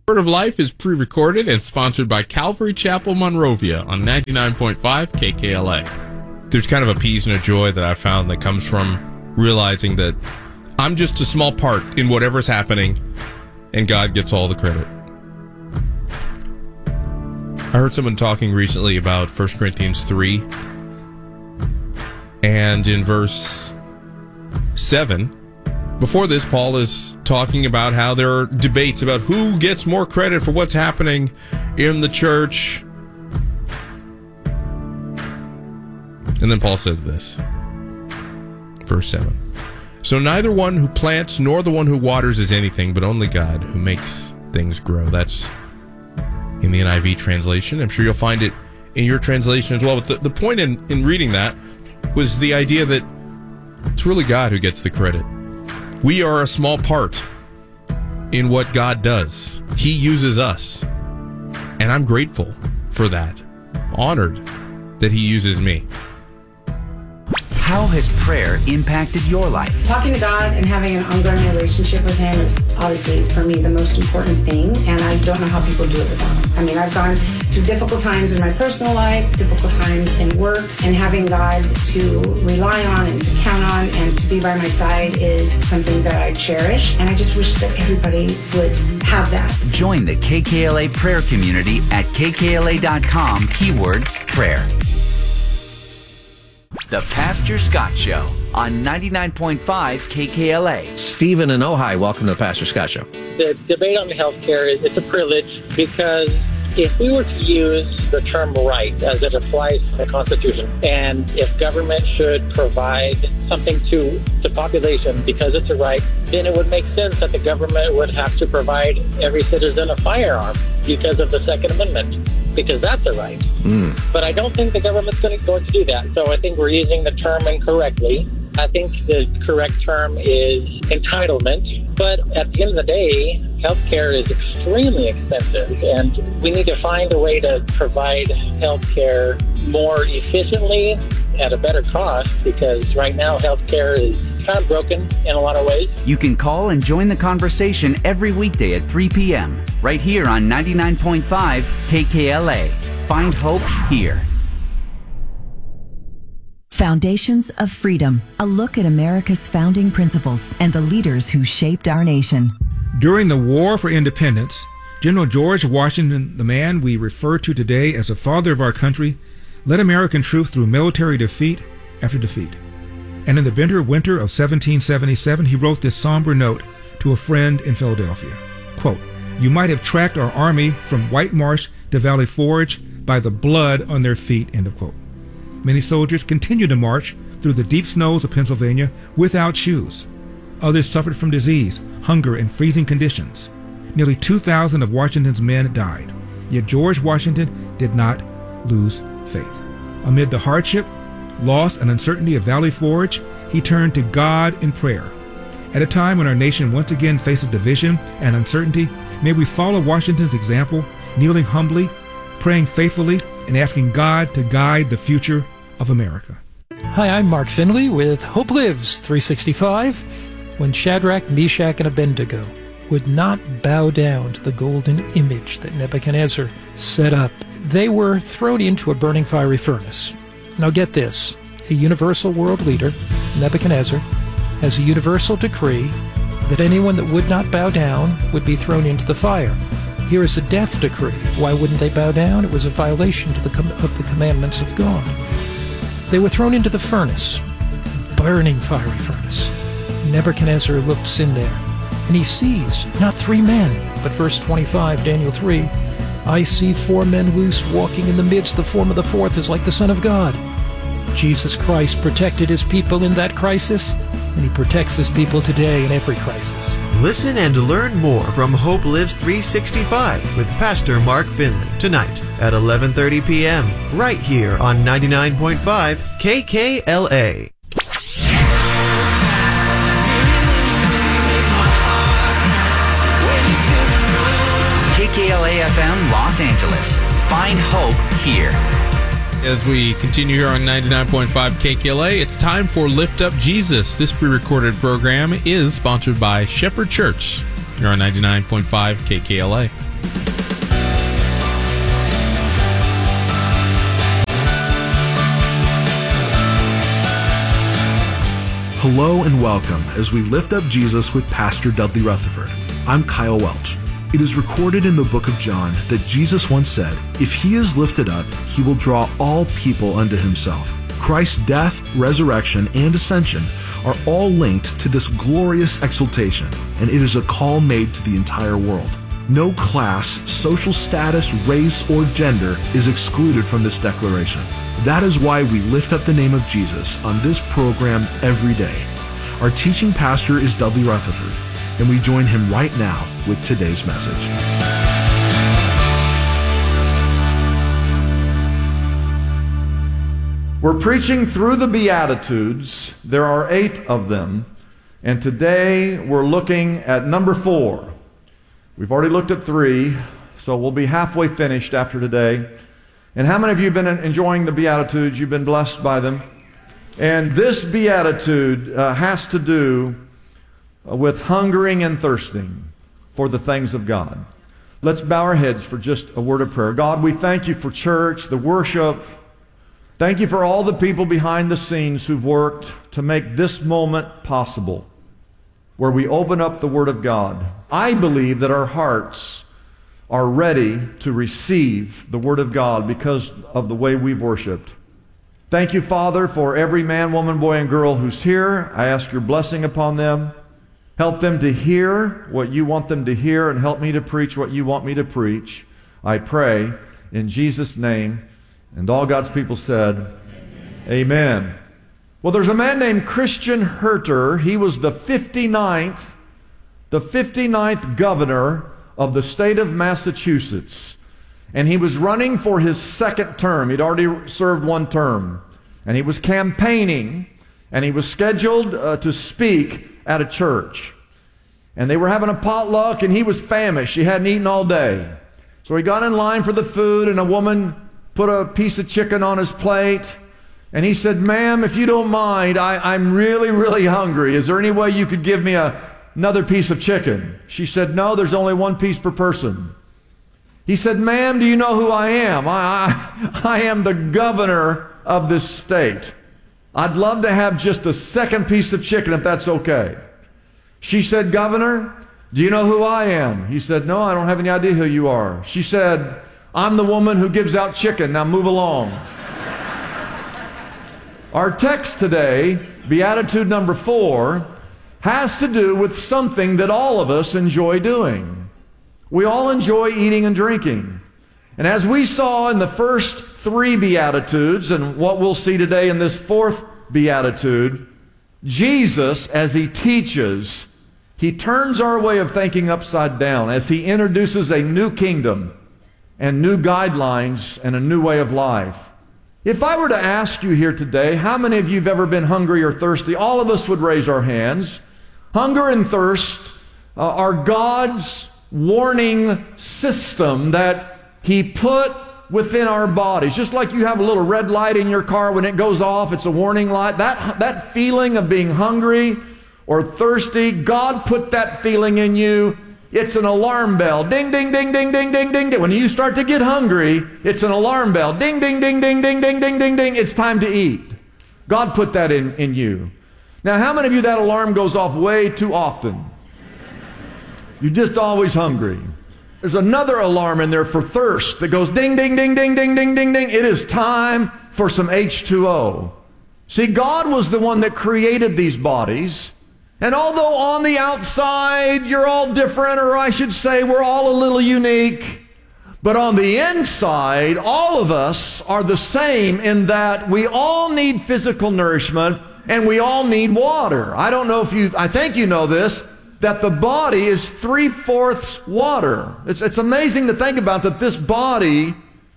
Word of Life is pre-recorded and sponsored by Calvary Chapel Monrovia on 99.5 KKLA. There's kind of a peace and a joy that I found that comes from realizing that I'm just a small part in whatever's happening, and God gets all the credit. I heard someone talking recently about 1 Corinthians 3, and in verse 7, before this, Paul is talking about how there are debates about who gets more credit for what's happening in the church. And then Paul says this, verse 7. So neither one who plants nor the one who waters is anything, but only God who makes things grow. That's in the NIV translation. I'm sure you'll find it in your translation as well. But the point in reading that was the idea that it's really God who gets the credit. We are a small part in what God does. He uses us. And I'm grateful for that. Honored that he uses me. How has prayer impacted your life? Talking to God and having an ongoing relationship with him is obviously, for me, the most important thing, and I don't know how people do it without him. I mean, I've gone through difficult times in my personal life, difficult times in work, and having God to rely on and to count on and to be by my side is something that I cherish, and I just wish that everybody would have that. Join the KKLA prayer community at kkla.com, keyword prayer. The Pastor Scott Show on 99.5 KKLA. Stephen in Ojai, welcome to the Pastor Scott Show. The debate on health care is a privilege because if we were to use the term right as it applies to the Constitution, and if government should provide something to the population because it's a right, then it would make sense that the government would have to provide every citizen a firearm because of the Second Amendment, because that's a right. But I don't think the government's going to do that. So I think we're using the term incorrectly. I think the correct term is entitlement. But at the end of the day, healthcare is extremely expensive, and we need to find a way to provide healthcare more efficiently at a better cost, because right now healthcare is kind of broken in a lot of ways. You can call and join the conversation every weekday at 3 p.m. right here on 99.5 KKLA. Find hope here. Foundations of Freedom, a look at America's founding principles and the leaders who shaped our nation. During the War for Independence, General George Washington, the man we refer to today as the father of our country, led American troops through military defeat after defeat. And in the bitter winter of 1777, he wrote this somber note to a friend in Philadelphia. Quote, "You might have tracked our army from White Marsh to Valley Forge by the blood on their feet," end of quote. Many soldiers continued to march through the deep snows of Pennsylvania without shoes. Others suffered from disease, hunger, and freezing conditions. Nearly 2,000 of Washington's men died. Yet George Washington did not lose faith. Amid the hardship, loss, and uncertainty of Valley Forge, he turned to God in prayer. At a time when our nation once again faces division and uncertainty, may we follow Washington's example, kneeling humbly, praying faithfully, and asking God to guide the future of America. Hi, I'm Mark Finley with Hope Lives 365. When Shadrach, Meshach, and Abednego would not bow down to the golden image that Nebuchadnezzar set up, they were thrown into a burning fiery furnace. Now get this, a universal world leader, Nebuchadnezzar, has a universal decree that anyone that would not bow down would be thrown into the fire. Here is a death decree. Why wouldn't they bow down? It was a violation of the commandments of God. They were thrown into the furnace, burning fiery furnace. Nebuchadnezzar looks in there, and he sees not 3 men, but verse 25, Daniel 3, "I see 4 men loose walking in the midst. The form of the fourth is like the Son of God." Jesus Christ protected his people in that crisis, and he protects his people today in every crisis. Listen and learn more from Hope Lives 365 with Pastor Mark Finley tonight at 11:30 p.m. right here on 99.5 KKLA. KKLA FM Los Angeles. Find hope here. As we continue here on 99.5 KKLA, it's time for Lift Up Jesus. This pre-recorded program is sponsored by Shepherd Church. You're on 99.5 KKLA. Hello and welcome as we lift up Jesus with Pastor Dudley Rutherford. I'm Kyle Welch. It is recorded in the book of John that Jesus once said, "If he is lifted up, he will draw all people unto himself." Christ's death, resurrection, and ascension are all linked to this glorious exaltation, and it is a call made to the entire world. No class, social status, race, or gender is excluded from this declaration. That is why we lift up the name of Jesus on this program every day. Our teaching pastor is Dudley Rutherford, and we join him right now with today's message. We're preaching through the Beatitudes. There are 8 of them, and today we're looking at number 4. We've already looked at 3, so we'll be halfway finished after today. And how many of you have been enjoying the Beatitudes? You've been blessed by them. And this Beatitude has to do with hungering and thirsting for the things of God. Let's bow our heads for just a word of prayer. God, we thank you for church, the worship. Thank you for all the people behind the scenes who've worked to make this moment possible, where we open up the Word of God. I believe that our hearts are ready to receive the Word of God because of the way we've worshiped. Thank you, Father, for every man, woman, boy, and girl who's here. I ask your blessing upon them. Help them to hear what you want them to hear, and help me to preach what you want me to preach. I pray in Jesus' name. And all God's people said, Amen. Well, there's a man named Christian Herter. He was the 59th governor of the state of Massachusetts. And he was running for his second term. He'd already served one term. And he was campaigning, and he was scheduled to speak at a church. And they were having a potluck, and he was famished. He hadn't eaten all day. So he got in line for the food, and a woman put a piece of chicken on his plate. And he said, "Ma'am, if you don't mind, I'm really, really hungry. Is there any way you could give me another piece of chicken?" She said, "No, there's only one piece per person." He said, "Ma'am, do you know who I am? I am the governor of this state. I'd love to have just a second piece of chicken if that's okay." She said, "Governor, do you know who I am?" He said, "No, I don't have any idea who you are." She said, "I'm the woman who gives out chicken. Now move along." Our text today, Beatitude number 4, has to do with something that all of us enjoy doing. We all enjoy eating and drinking. And as we saw in the first 3 Beatitudes, and what we'll see today in this 4th Beatitude, Jesus, as he teaches, he turns our way of thinking upside down as he introduces a new kingdom and new guidelines and a new way of life. If I were to ask you here today, how many of you have ever been hungry or thirsty? All of us would raise our hands. Hunger and thirst are God's warning system that he put within our bodies. Just like you have a little red light in your car, when it goes off, it's a warning light. That feeling of being hungry or thirsty, God put that feeling in you. It's an alarm bell. Ding, ding, ding, ding, ding, ding, ding, ding. When you start to get hungry, it's an alarm bell. Ding, ding, ding, ding, ding, ding, ding, ding, ding. It's time to eat. God put that in you. Now, how many of you that alarm goes off way too often? You're just always hungry. There's another alarm in there for thirst that goes ding, ding, ding, ding, ding, ding, ding, ding. It is time for some H2O. See, God was the one that created these bodies. And although on the outside you're all different, or I should say we're all a little unique, but on the inside, all of us are the same in that we all need physical nourishment and we all need water. I don't know if I think you know this, that the body is 3/4 water. It's amazing to think about that this body,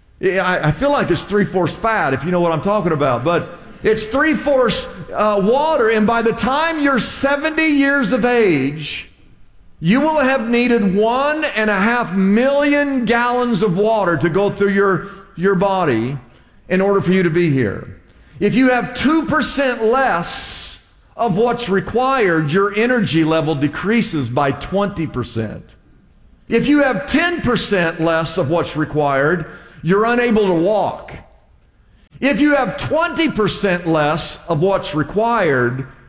I feel like it's 3/4 fat, if you know what I'm talking about, but it's 3/4 water, and by the time you're 70 years of age, you will have needed 1.5 million gallons of water to go through your body in order for you to be here. If you have 2% less of what's required, your energy level decreases by 20%. If you have 10% less of what's required, you're unable to walk. If you have 20% less of what's required,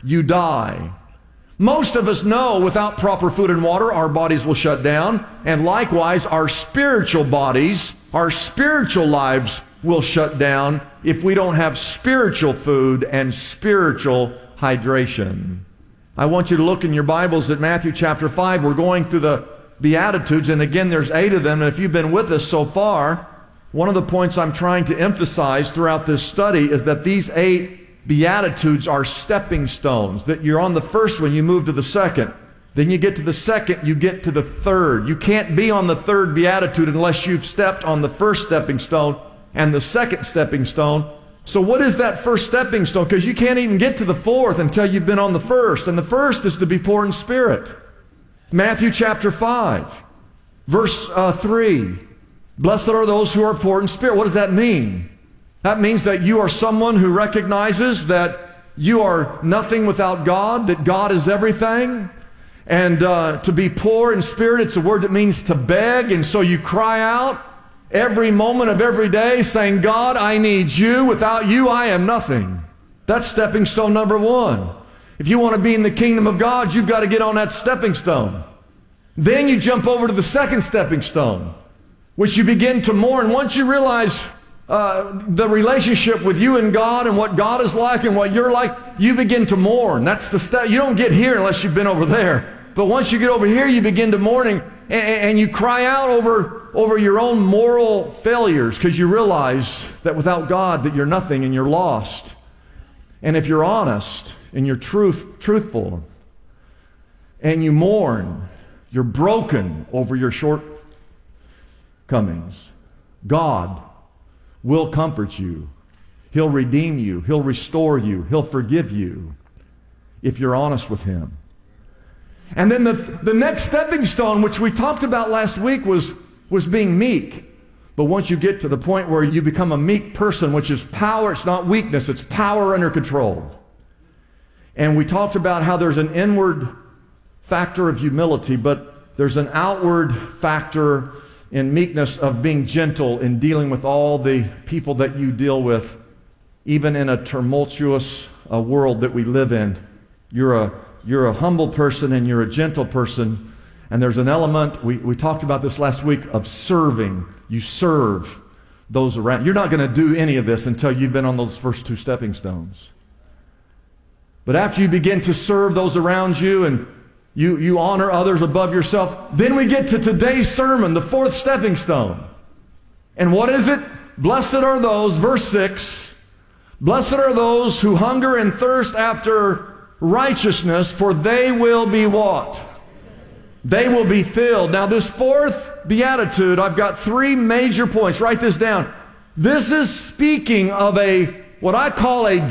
you die. Most of us know without proper food and water, our bodies will shut down. And likewise, our spiritual bodies, our spiritual lives will shut down if we don't have spiritual food and spiritual hydration. I want you to look in your Bibles at Matthew chapter 5. We're going through the Beatitudes, and again, there's 8 of them. And if you've been with us so far, one of the points I'm trying to emphasize throughout this study is that these 8 Beatitudes are stepping stones, that you're on the first one, you move to the second. Then you get to the second, you get to the third. You can't be on the third Beatitude unless you've stepped on the first stepping stone and the second stepping stone. So what is that first stepping stone? Because you can't even get to the fourth until you've been on the first. And the first is to be poor in spirit. Matthew chapter 5, verse 3. Blessed are those who are poor in spirit. What does that mean? That means that you are someone who recognizes that you are nothing without God, that God is everything. And to be poor in spirit, it's a word that means to beg. And so you cry out every moment of every day saying, God, I need you. Without you, I am nothing. That's stepping stone number 1. If you want to be in the kingdom of God, you've got to get on that stepping stone. Then you jump over to the second stepping stone, which you begin to mourn. Once you realize the relationship with you and God and what God is like and what you're like, you begin to mourn. That's the step. You don't get here unless you've been over there. But once you get over here, you begin to mourn and you cry out over your own moral failures because you realize that without God that you're nothing and you're lost. And if you're honest and you're truthful and you mourn, you're broken over your shortcomings, God will comfort you. He'll redeem you. He'll restore you. He'll forgive you if you're honest with Him. And then the next stepping stone, which we talked about last week, was being meek. But once you get to the point where you become a meek person, which is power, it's not weakness, it's power under control. And we talked about how there's an inward factor of humility, but there's an outward factor in meekness of being gentle in dealing with all the people that you deal with, even in a tumultuous world that we live in. You're a humble person and you're a gentle person, and there's an element, we talked about this last week, of serving. You serve those around. You're not going to do any of this until you've been on those first 2 stepping stones. But after you begin to serve those around you and you honor others above yourself, then we get to today's sermon, the 4th stepping stone. And what is it? Blessed are those, verse 6, blessed are those who hunger and thirst after righteousness, for they will be what? They will be filled. Now this 4th beatitude, I've got 3 major points. Write this down. This is speaking of what I call a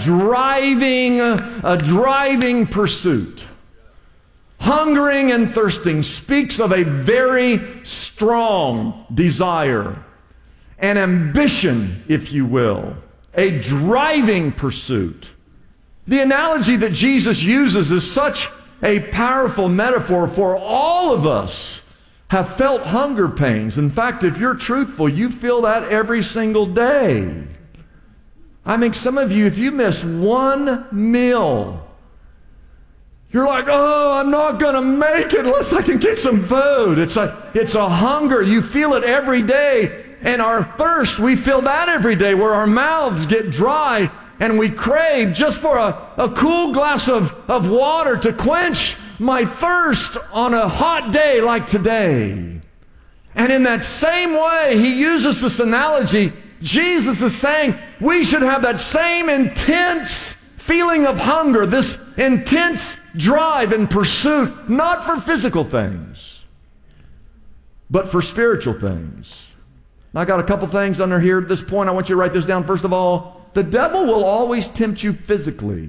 driving pursuit. Hungering and thirsting speaks of a very strong desire, an ambition, if you will, a driving pursuit. The analogy that Jesus uses is such a powerful metaphor, for all of us have felt hunger pains. In fact, if you're truthful, you feel that every single day. I mean, some of you, if you miss one meal, you're like, oh, I'm not going to make it unless I can get some food. It's a hunger. You feel it every day. And our thirst, we feel that every day, where our mouths get dry and we crave just for a cool glass of water to quench my thirst on a hot day like today. And in that same way, he uses this analogy. Jesus is saying we should have that same intense feeling of hunger, this intense drive and pursuit, not for physical things, but for spiritual things. I got a couple things under here at this point. I want you to write this down. First of all, the devil will always tempt you physically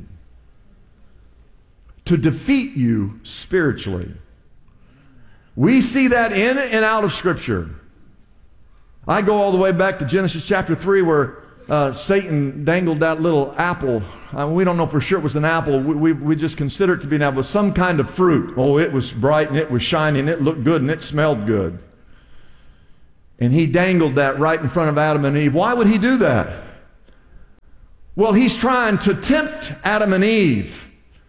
to defeat you spiritually. We see that in and out of Scripture. I go all the way back to Genesis chapter 3, where Satan dangled that little apple. We don't know for sure it was an apple. We just consider it to be an apple. Some kind of fruit. Oh, it was bright and it was shiny and it looked good and it smelled good. And he dangled that right in front of Adam and Eve. Why would he do that? Well, he's trying to tempt Adam and Eve.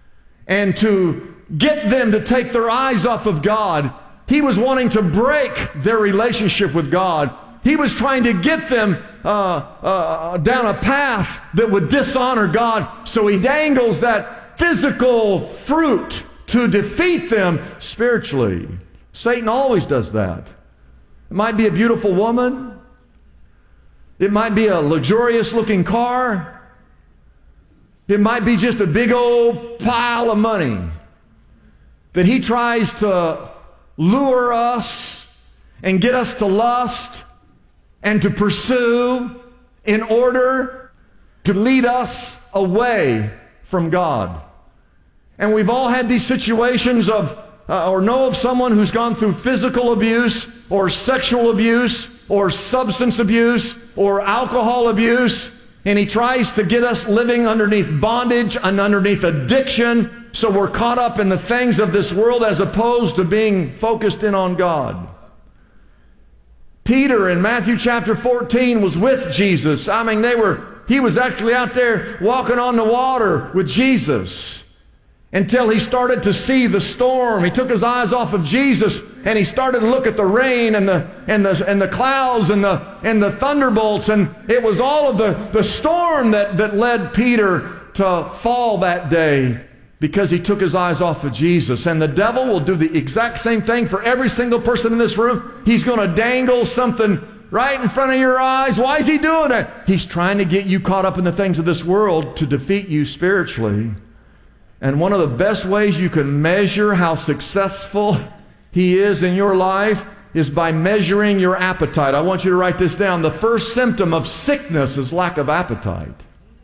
and to get them to take their eyes off of God. He was wanting to break their relationship with God. He was trying to get them down a path that would dishonor God. So he dangles that physical fruit to defeat them spiritually. Satan always does that. It might be a beautiful woman. It might be a luxurious looking car. It might be just a big old pile of money that he tries to lure us and get us to lust and to pursue in order to lead us away from God. And we've all had these situations of, or know of someone who's gone through physical abuse or sexual abuse or substance abuse or alcohol abuse, and he tries to get us living underneath bondage and underneath addiction, so we're caught up in the things of this world as opposed to being focused in on God. Peter in Matthew chapter 14 was with Jesus. I mean, he was actually out there walking on the water with Jesus until he started to see the storm. He took his eyes off of Jesus and he started to look at the rain and the clouds and the thunderbolts, and it was all of the storm that led Peter to fall that day, because he took his eyes off of Jesus. And the devil will do the exact same thing for every single person in this room. He's going to dangle something right in front of your eyes. Why is he doing it? He's trying to get you caught up in the things of this world to defeat you spiritually. And one of the best ways you can measure how successful he is in your life is by measuring your appetite. I want you to write this down. The first symptom of sickness is lack of appetite.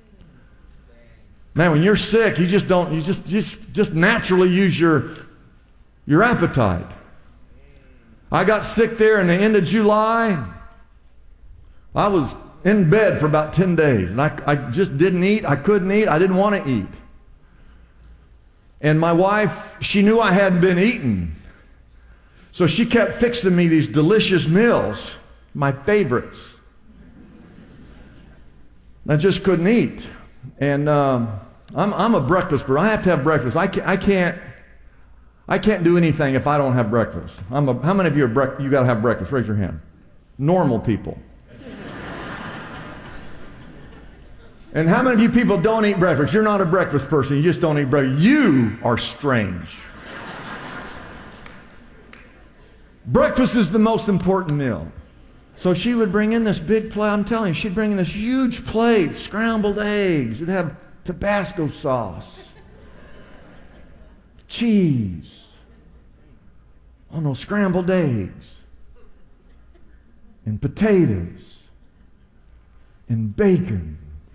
Man, when you're sick, you just naturally use your appetite. I got sick there in the end of July. I was in bed for about 10 days, and I just didn't eat. I couldn't eat. I didn't want to eat. And my wife, she knew I hadn't been eating, so she kept fixing me these delicious meals, my favorites. I just couldn't eat. And I'm a breakfast person. I have to have breakfast. I can't do anything if I don't have breakfast. How many of you you got to have breakfast? Raise your hand. Normal people. And how many of you people don't eat breakfast? You're not a breakfast person. You just don't eat breakfast. You are strange. Breakfast is the most important meal. So she would bring in this big plate. I'm telling you, she'd bring in this huge plate, scrambled eggs. It'd have Tabasco sauce, cheese on those scrambled eggs, and potatoes, and bacon.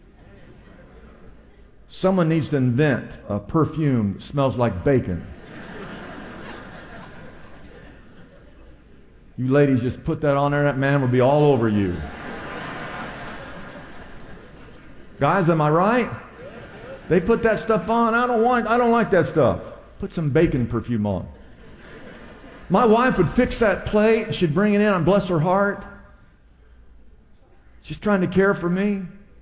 Someone needs to invent a perfume that smells like bacon. You ladies just put that on there, that man will be all over you. Guys, am I right? They put that stuff on. I don't like that stuff. Put some bacon perfume on. My wife would fix that plate. She'd bring it in, and bless her heart. She's trying to care for me.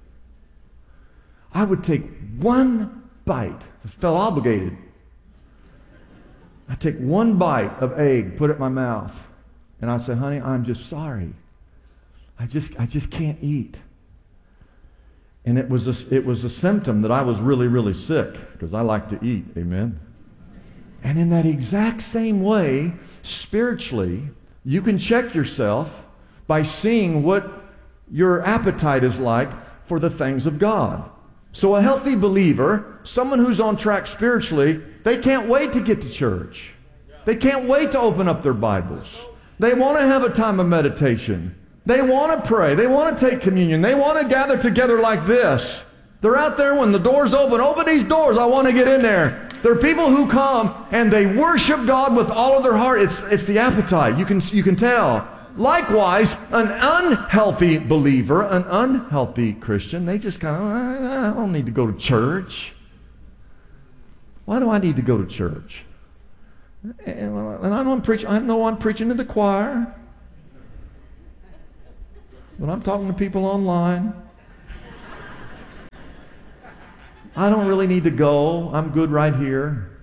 I would take one bite. I felt obligated. I'd take one bite of egg, put it in my mouth, and I'd say, honey, I'm just sorry. I just can't eat. And it was a symptom that I was really, really sick, because I like to eat. Amen. And in that exact same way, spiritually, you can check yourself by seeing what your appetite is like for the things of God. So a healthy believer, someone who's on track spiritually, they can't wait to get to church. They can't wait to open up their Bibles. They want to have a time of meditation. They want to pray. They want to take communion. They want to gather together like this. They're out there when the doors open these doors, I want to get in there. There are people who come and they worship God with all of their heart. It's the appetite. You can tell. Likewise, an unhealthy believer, an unhealthy Christian, they just kind of, I don't need to go to church. Why do I need to go to church? And I know I'm preaching to the choir. But I'm talking to people online. I don't really need to go. I'm good right here.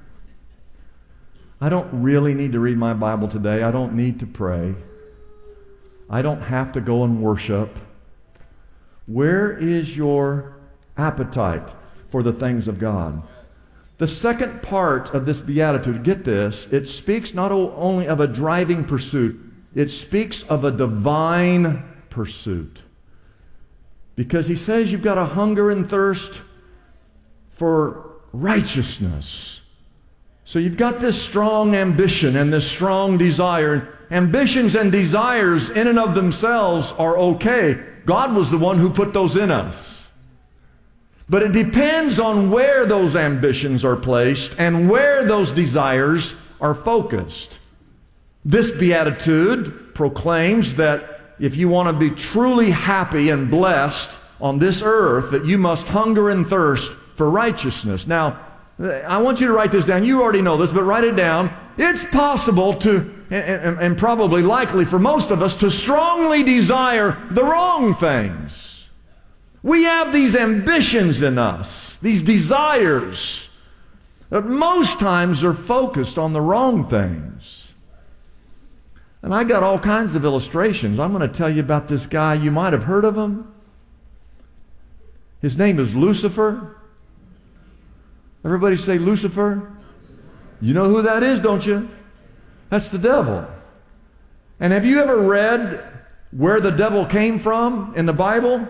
I don't really need to read my Bible today. I don't need to pray. I don't have to go and worship. Where is your appetite for the things of God? The second part of this beatitude, get this, it speaks not only of a driving pursuit, it speaks of a divine pursuit. Because he says you've got a hunger and thirst for righteousness. So you've got this strong ambition and this strong desire. Ambitions and desires in and of themselves are okay. God was the one who put those in us. But it depends on where those ambitions are placed and where those desires are focused. This beatitude proclaims that if you want to be truly happy and blessed on this earth, that you must hunger and thirst for righteousness. Now, I want you to write this down. You already know this, but write it down. It's possible to, and probably likely for most of us, to strongly desire the wrong things. We have these ambitions in us, these desires, that most times are focused on the wrong things. And I got all kinds of illustrations. I'm going to tell you about this guy. You might have heard of him. His name is Lucifer. Everybody say Lucifer. You know who that is, don't you? That's the devil. And have you ever read where the devil came from in the Bible?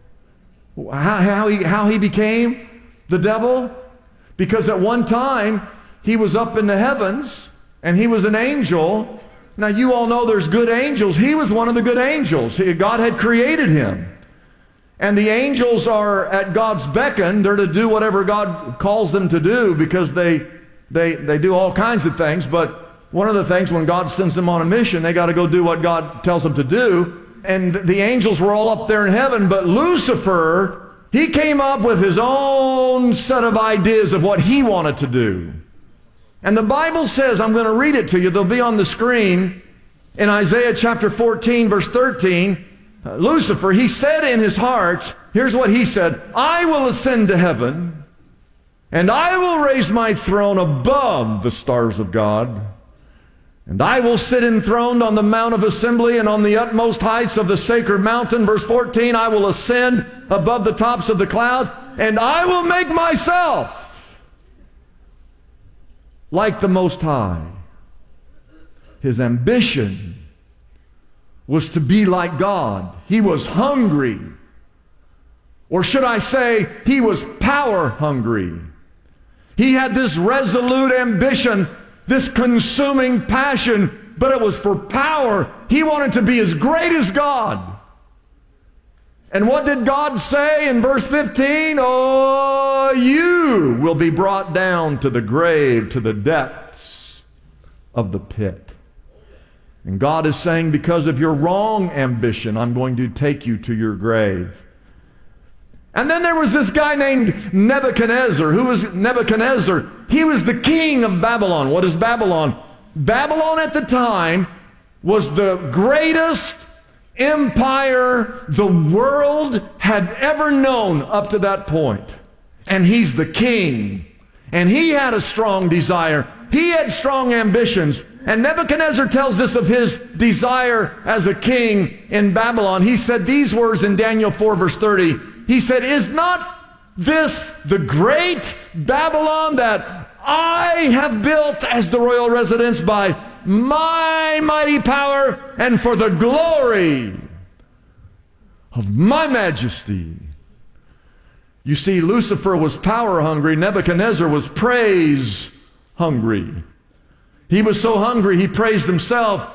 How he became the devil? Because at one time he was up in the heavens and he was an angel. Now you all know there's good angels. He was one of the good angels. God had created him. And the angels are at God's beckon. They're to do whatever God calls them to do because they do all kinds of things. But one of the things, when God sends them on a mission, they got to go do what God tells them to do. And the angels were all up there in heaven, but Lucifer, he came up with his own set of ideas of what he wanted to do. And the Bible says, I'm going to read it to you, they'll be on the screen, in Isaiah chapter 14, verse 13, Lucifer, he said in his heart, here's what he said, I will ascend to heaven, and I will raise my throne above the stars of God. And I will sit enthroned on the mount of assembly and on the utmost heights of the sacred mountain. Verse 14, I will ascend above the tops of the clouds, and I will make myself like the Most High. His ambition was to be like God. He was hungry. Or should I say, he was power hungry. He had this resolute ambition, this consuming passion, but it was for power. He wanted to be as great as God. And what did God say in verse 15? Oh, you will be brought down to the grave, to the depths of the pit. And God is saying, because of your wrong ambition, I'm going to take you to your grave. And then there was this guy named Nebuchadnezzar. Who was Nebuchadnezzar? He was the king of Babylon. What is Babylon? Babylon at the time was the greatest empire the world had ever known up to that point. And he's the king. And he had a strong desire. He had strong ambitions. And Nebuchadnezzar tells us of his desire as a king in Babylon. He said these words in Daniel 4 verse 30. He said, is not this the great Babylon that I have built as the royal residence by my mighty power and for the glory of my majesty? You see, Lucifer was power hungry. Nebuchadnezzar was praise hungry. He was so hungry, he praised himself.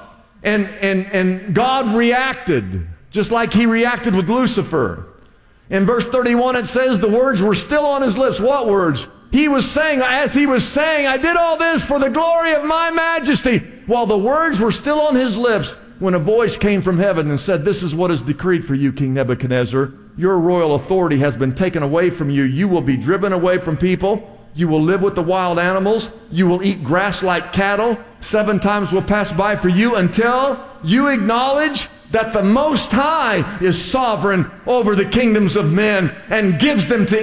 And God reacted, just like he reacted with Lucifer. In verse 31, it says the words were still on his lips. What words? He was saying, as he was saying, I did all this for the glory of my majesty. While the words were still on his lips, when a voice came from heaven and said, this is what is decreed for you, King Nebuchadnezzar. Your royal authority has been taken away from you. You will be driven away from people. You will live with the wild animals. You will eat grass like cattle. 7 times will pass by for you until you acknowledge that the Most High is sovereign over the kingdoms of men and gives them to